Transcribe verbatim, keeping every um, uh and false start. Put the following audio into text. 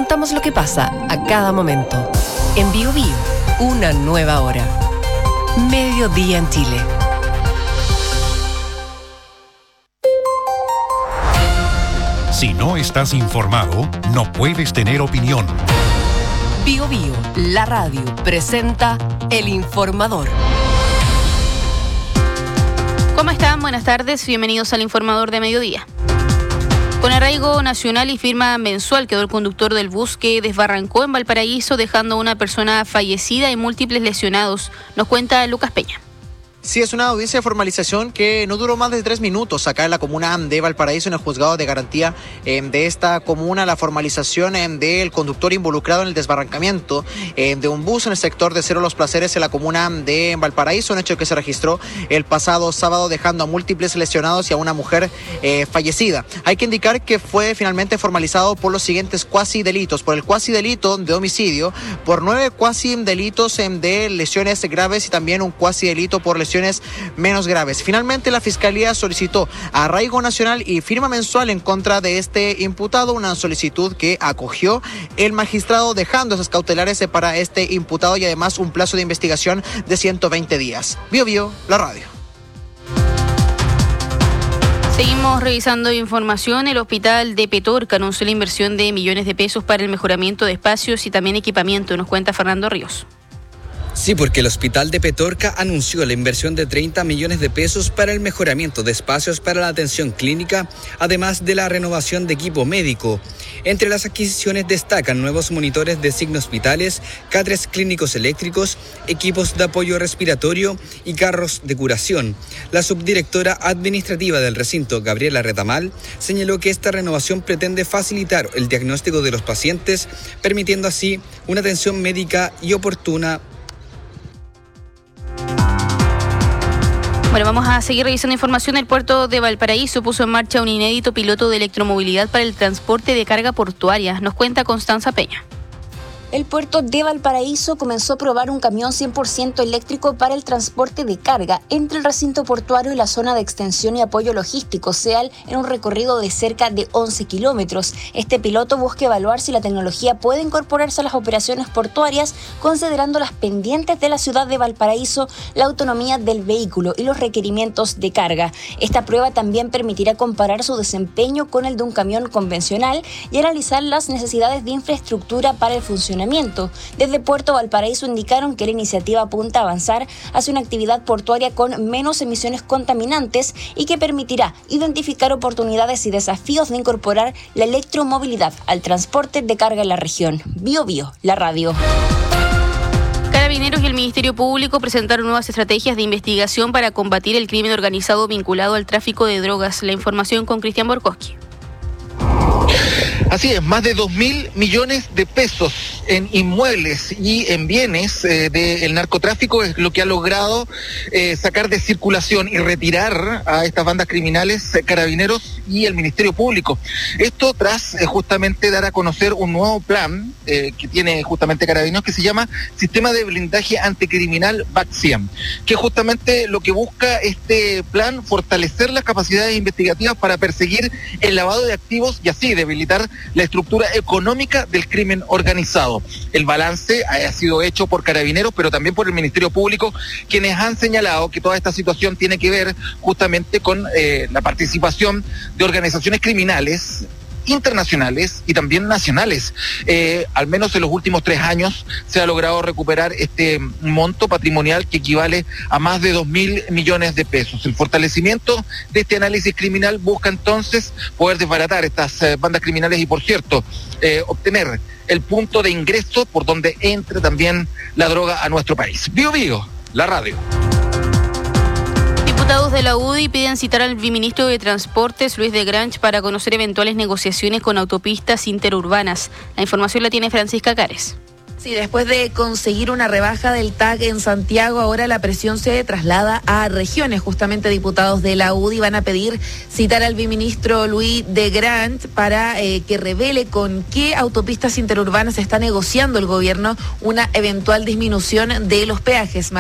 contamos lo que pasa a cada momento. En Bio Bio, una nueva hora. Mediodía en Chile. Si no estás informado, no puedes tener opinión. Bio Bio, la radio, presenta El Informador. ¿Cómo están? Buenas tardes, bienvenidos al Informador de Mediodía. Con arraigo nacional y firma mensual quedó el conductor del bus que desbarrancó en Valparaíso, dejando a una persona fallecida y múltiples lesionados. Nos cuenta Lucas Peña. Sí, es una audiencia de formalización que no duró más de tres minutos acá en la comuna de Valparaíso, en el juzgado de garantía eh, de esta comuna. La formalización eh, del conductor involucrado en el desbarrancamiento eh, de un bus en el sector de Cerro Los Placeres en la comuna de Valparaíso, un hecho que se registró el pasado sábado, dejando a múltiples lesionados y a una mujer eh, fallecida. Hay que indicar que fue finalmente formalizado por los siguientes cuasi delitos: por el cuasi delito de homicidio, por nueve cuasi delitos eh, de lesiones graves y también un cuasi delito por lesiones menos graves. Finalmente, la Fiscalía solicitó arraigo nacional y firma mensual en contra de este imputado, una solicitud que acogió el magistrado, dejando esas cautelares para este imputado y además un plazo de investigación de ciento veinte días. Bio Bio, la radio. Seguimos revisando información. El hospital de Petorca anunció la inversión de millones de pesos para el mejoramiento de espacios y también equipamiento. Nos cuenta Fernando Ríos. Sí, porque el Hospital de Petorca anunció la inversión de treinta millones de pesos para el mejoramiento de espacios para la atención clínica, además de la renovación de equipo médico. Entre las adquisiciones destacan nuevos monitores de signos vitales, catres clínicos eléctricos, equipos de apoyo respiratorio y carros de curación. La subdirectora administrativa del recinto, Gabriela Retamal, señaló que esta renovación pretende facilitar el diagnóstico de los pacientes, permitiendo así una atención médica y oportuna. Bueno, vamos a seguir revisando información. El puerto de Valparaíso puso en marcha un inédito piloto de electromovilidad para el transporte de carga portuaria. Nos cuenta Constanza Peña. El puerto de Valparaíso comenzó a probar un camión cien por ciento eléctrico para el transporte de carga entre el recinto portuario y la zona de extensión y apoyo logístico, SEAL, en un recorrido de cerca de once kilómetros. Este piloto busca evaluar si la tecnología puede incorporarse a las operaciones portuarias, considerando las pendientes de la ciudad de Valparaíso, la autonomía del vehículo y los requerimientos de carga. Esta prueba también permitirá comparar su desempeño con el de un camión convencional y analizar las necesidades de infraestructura para el funcionamiento. Desde Puerto Valparaíso indicaron que la iniciativa apunta a avanzar hacia una actividad portuaria con menos emisiones contaminantes y que permitirá identificar oportunidades y desafíos de incorporar la electromovilidad al transporte de carga en la región. Bio Bio, la radio. Carabineros y el Ministerio Público presentaron nuevas estrategias de investigación para combatir el crimen organizado vinculado al tráfico de drogas. La información con Cristian Borkowski. Así es, más de dos mil millones de pesos en inmuebles y en bienes eh, del narcotráfico es lo que ha logrado eh, sacar de circulación y retirar a estas bandas criminales eh, Carabineros y el Ministerio Público. Esto tras eh, justamente dar a conocer un nuevo plan eh, que tiene justamente Carabineros, que se llama Sistema de Blindaje Anticriminal B A C cien, que justamente lo que busca este plan, fortalecer las capacidades investigativas para perseguir el lavado de activos y así debilitar la estructura económica del crimen organizado. El balance ha sido hecho por Carabineros, pero también por el Ministerio Público, quienes han señalado que toda esta situación tiene que ver justamente con eh, la participación de organizaciones criminales internacionales y también nacionales. Eh, al menos en los últimos tres años se ha logrado recuperar este monto patrimonial que equivale a más de dos mil millones de pesos. El fortalecimiento de este análisis criminal busca entonces poder desbaratar estas eh, bandas criminales y, por cierto, eh, obtener el punto de ingreso por donde entre también la droga a nuestro país. Bio Bio, la radio. Diputados de la U D I piden citar al viceministro de Transportes, Luis de Grange, para conocer eventuales negociaciones con autopistas interurbanas. La información la tiene Francisca Cares. Sí, después de conseguir una rebaja del T A C en Santiago, ahora la presión se traslada a regiones. Justamente diputados de la U D I van a pedir citar al viceministro Luis de Grange para eh, que revele con qué autopistas interurbanas está negociando el gobierno una eventual disminución de los peajes.